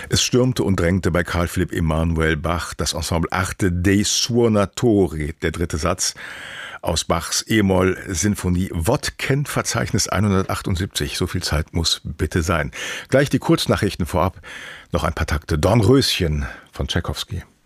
Es stürmte und drängte bei Carl Philipp Emanuel Bach das Ensemble Arte dei Suonatori, der dritte Satz aus Bachs E-Moll-Sinfonie Wodken-Verzeichnis 178. So viel Zeit muss bitte sein. Gleich die Kurznachrichten vorab. Noch ein paar Takte Dornröschen von Tschaikowski.